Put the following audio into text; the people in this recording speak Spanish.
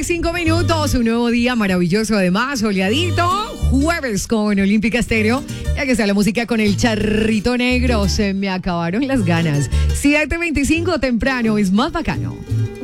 7:25, un nuevo día maravilloso, además, soleadito, jueves con Olímpica Estéreo. Ya que está la música con el charrito negro, se me acabaron las ganas. 7:25 temprano, es más bacano.